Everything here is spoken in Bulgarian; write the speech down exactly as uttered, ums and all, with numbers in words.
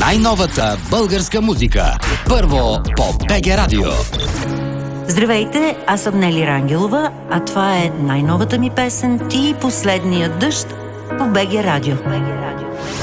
Най-новата българска музика. Първо по БГ Радио. Здравейте, аз съм Нели Рангелова, а това е най-новата ми песен "Ти и последният дъжд" по БГ Радио.